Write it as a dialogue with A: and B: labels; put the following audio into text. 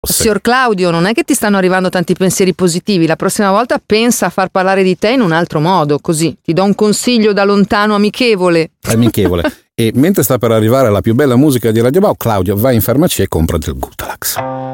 A: Signor Claudio, non è che ti stanno arrivando tanti pensieri positivi. La prossima volta pensa a far parlare di te in un altro modo, così ti do un consiglio da lontano amichevole.
B: Amichevole. E mentre sta per arrivare la più bella musica di Radio Wow, Claudio va in farmacia e compra del Gutalax.